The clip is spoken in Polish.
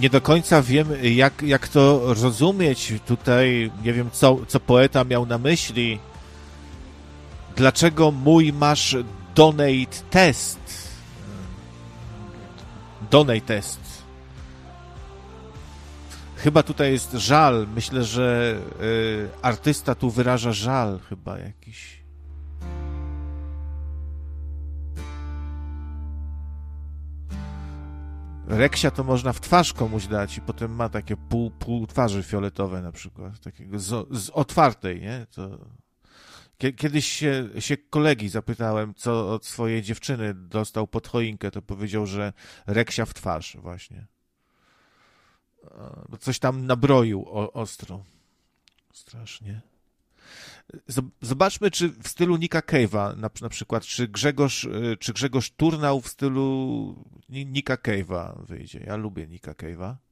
nie do końca wiem, jak to rozumieć tutaj. Nie wiem, co poeta miał na myśli. Dlaczego mój masz donate test? Donate test. Chyba tutaj jest żal. Myślę, że artysta tu wyraża żal chyba jakiś. Reksia to można w twarz komuś dać i potem ma takie pół twarzy fioletowe na przykład. Takiego z otwartej, nie? To... Kiedyś się kolegi zapytałem, co od swojej dziewczyny dostał pod choinkę, to powiedział, że reksia w twarz właśnie. Coś tam nabroił ostro. Strasznie. Zobaczmy, czy w stylu Nicka Cave'a na przykład, czy Grzegorz Turnał w stylu Nicka Cave'a wyjdzie. Ja lubię Nicka Cave'a.